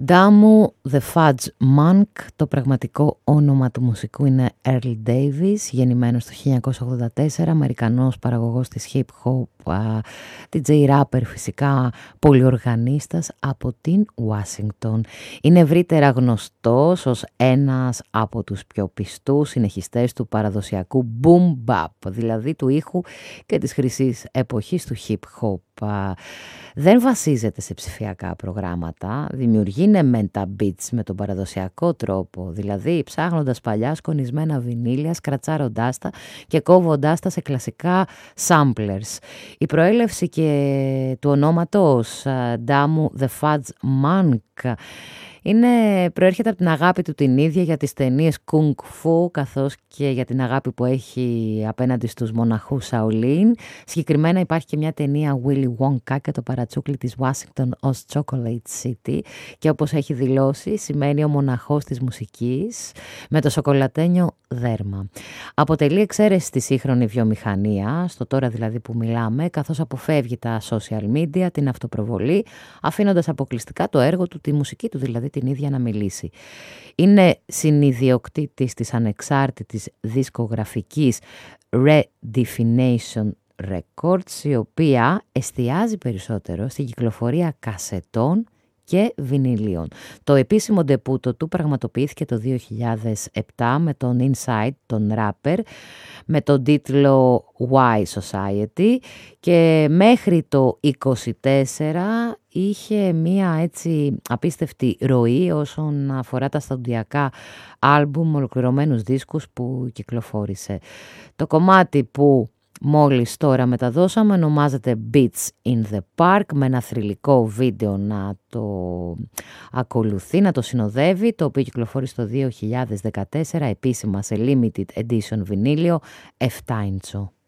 Damu The Fudge Monk, το πραγματικό όνομα του μουσικού είναι Earl Davis, γεννημένος το 1984, Αμερικανός παραγωγός της hip hop, DJ rapper φυσικά, πολυοργανίστας από την Ουάσιγκτον. Είναι ευρύτερα γνωστός ως ένας από τους πιο πιστούς συνεχιστές του παραδοσιακού boom bap, δηλαδή του ήχου και της χρυσής εποχής του hip hop. Δεν βασίζεται σε ψηφιακά προγράμματα, δημιουργεί μεν τα beats με τον παραδοσιακό τρόπο, δηλαδή ψάχνοντας παλιά σκονισμένα βινίλια, σκρατσάροντάς τα και κόβοντάς τα σε κλασικά samplers. Η προέλευση και του ονόματος Damu The Fudge Monk προέρχεται από την αγάπη του την ίδια για τις ταινίες Kung Fu, καθώς και για την αγάπη που έχει απέναντι στους μοναχούς Shaolin. Συγκεκριμένα υπάρχει και μια ταινία Willy Wonka και το παρατσούκλι της Washington ως Chocolate City, και όπως έχει δηλώσει σημαίνει ο μοναχός της μουσικής με το σοκολατένιο δέρμα. Αποτελεί εξαίρεση στη σύγχρονη βιομηχανία, στο τώρα δηλαδή που μιλάμε, καθώς αποφεύγει τα social media, την αυτοπροβολή, αφήνοντας αποκλειστικά το έργο του, τη μουσική του δηλαδή την ίδια να μιλήσει. Είναι συνιδιοκτήτης της ανεξάρτητης δισκογραφικής Redefinition Records, η οποία εστιάζει περισσότερο στην κυκλοφορία κασετών και βινιλίων. Το επίσημο ντεπούτο του πραγματοποιήθηκε το 2007 με τον Inside, τον rapper, με τον τίτλο Why Society, και μέχρι το 24 είχε μία έτσι απίστευτη ροή όσον αφορά τα στοντιακά άλμπουμ, ολοκληρωμένους δίσκους που κυκλοφόρησε. Το κομμάτι που μόλις τώρα μεταδώσαμε ονομάζεται Beats in the Park, με ένα θρυλικό βίντεο να το ακολουθεί, να το συνοδεύει, το οποίο κυκλοφόρησε το 2014 επίσημα σε limited edition βινίλιο 7 inch.